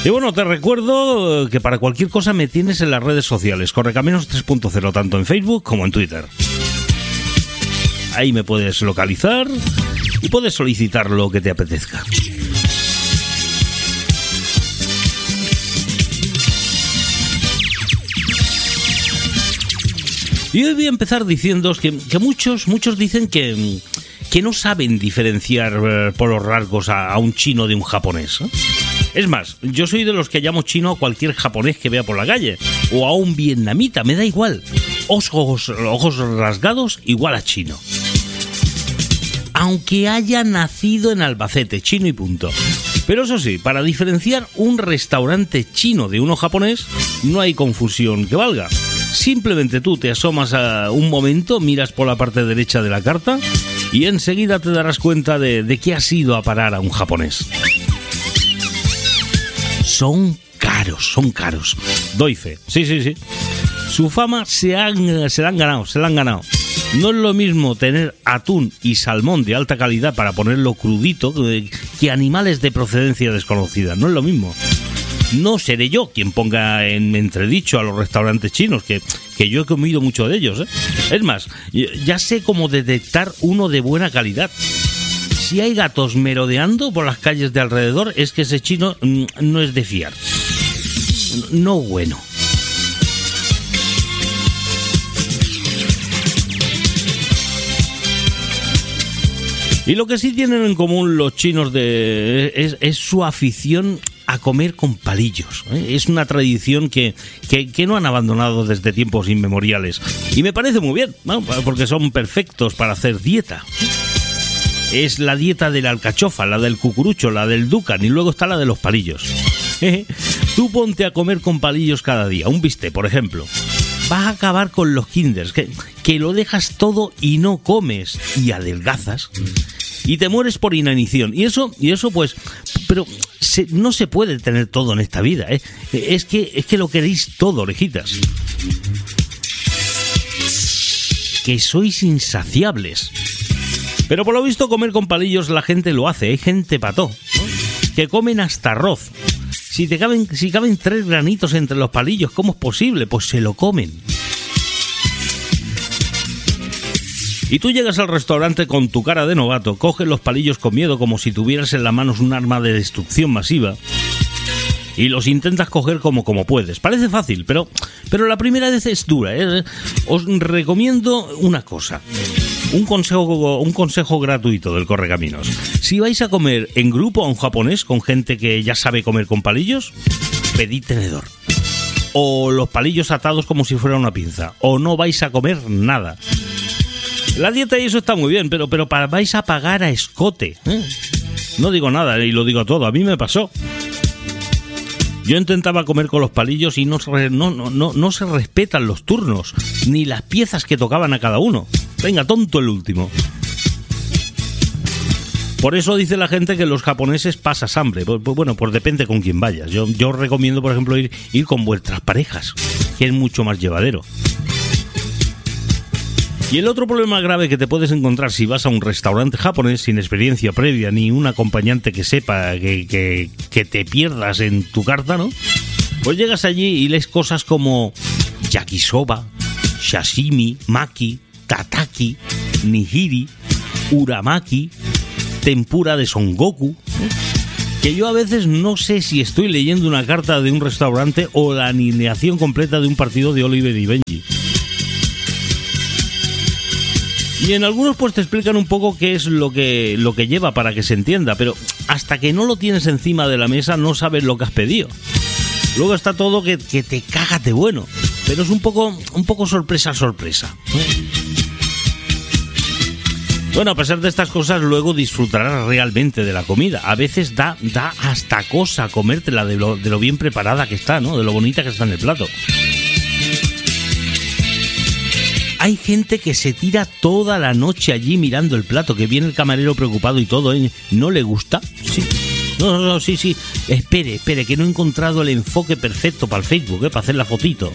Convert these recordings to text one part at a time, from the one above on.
Y bueno, te recuerdo que para cualquier cosa me tienes en las redes sociales, Correcaminos 3.0, tanto en Facebook como en Twitter. Ahí me puedes localizar y puedes solicitar lo que te apetezca. Y hoy voy a empezar diciéndoos que muchos dicen que no saben diferenciar por los rasgos a un chino de un japonés, ¿eh? Es más, yo soy de los que llamo chino a cualquier japonés que vea por la calle, o a un vietnamita, me da igual. Ojos rasgados, igual a chino. Aunque haya nacido en Albacete, chino y punto. Pero eso sí, para diferenciar un restaurante chino de uno japonés, no hay confusión que valga. Simplemente tú te asomas a un momento, miras por la parte derecha de la carta y enseguida te darás cuenta de que has ido a parar a un japonés. Son caros. Doy fe. Sí. Su fama se la han ganado. No es lo mismo tener atún y salmón de alta calidad para ponerlo crudito que animales de procedencia desconocida. No es lo mismo. No seré yo quien ponga en entredicho a los restaurantes chinos, que yo he comido mucho de ellos, ¿eh? Es más, ya sé cómo detectar uno de buena calidad. Si hay gatos merodeando por las calles de alrededor, es que ese chino no es de fiar. No bueno. Y lo que sí tienen en común los chinos es su afición a comer con palillos, ¿eh? Es una tradición que no han abandonado desde tiempos inmemoriales. Y me parece muy bien, ¿no? Porque son perfectos para hacer dieta. Es la dieta de la alcachofa, la del cucurucho, la del dukan y luego está la de los palillos. Tú ponte a comer con palillos cada día, un bistec, por ejemplo. Vas a acabar con los kinders, que lo dejas todo y no comes y adelgazas y te mueres por inanición. Y eso pues, pero no se puede tener todo en esta vida, ¿eh? Es que lo queréis todo, orejitas. Que sois insaciables. Pero por lo visto comer con palillos la gente lo hace, hay gente pató, ¿no? Que comen hasta arroz. Si caben 3 granitos entre los palillos, ¿cómo es posible? Pues se lo comen. Y tú llegas al restaurante con tu cara de novato, coges los palillos con miedo como si tuvieras en las manos un arma de destrucción masiva y los intentas coger como puedes. Parece fácil, pero la primera vez es dura, ¿eh? Os recomiendo una cosa. Un consejo gratuito del Correcaminos. Si vais a comer en grupo a un japonés con gente que ya sabe comer con palillos, pedid tenedor. O los palillos atados como si fuera una pinza. O no vais a comer nada. La dieta y eso está muy bien, pero vais a pagar a escote, ¿eh? No digo nada y lo digo todo. A mí me pasó. Yo intentaba comer con los palillos y no se respetan los turnos, ni las piezas que tocaban a cada uno. Venga, tonto el último. Por eso dice la gente que los japoneses pasas hambre. Bueno, pues depende con quién vayas. Yo recomiendo, por ejemplo, ir con vuestras parejas, que es mucho más llevadero. Y el otro problema grave que te puedes encontrar si vas a un restaurante japonés sin experiencia previa ni un acompañante que sepa que te pierdas en tu carta, ¿no? Pues llegas allí y lees cosas como yakisoba, sashimi, maki, tataki, nigiri, uramaki, tempura de Son Goku, que yo a veces no sé si estoy leyendo una carta de un restaurante o la alineación completa de un partido de Oliver y Benji. Y en algunos pues te explican un poco qué es lo que lleva para que se entienda, pero hasta que no lo tienes encima de la mesa no sabes lo que has pedido. Luego está todo que te cagas de bueno, pero es un poco sorpresa. Bueno, a pesar de estas cosas, luego disfrutarás realmente de la comida. A veces da hasta cosa comértela de lo bien preparada que está, ¿no? De lo bonita que está en el plato. Hay gente que se tira toda la noche allí mirando el plato, que viene el camarero preocupado y todo, ¿eh? ¿No le gusta? Sí. No, sí. Espere, que no he encontrado el enfoque perfecto para el Facebook, para hacer la fotito.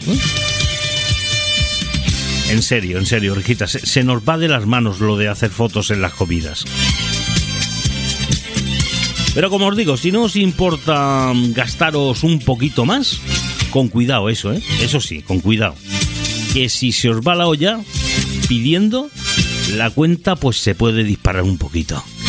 En serio, Rejita, se nos va de las manos lo de hacer fotos en las comidas. Pero como os digo, si no os importa gastaros un poquito más, con cuidado eso, ¿eh? Eso sí, con cuidado. Que si se os va la olla pidiendo, la cuenta pues se puede disparar un poquito.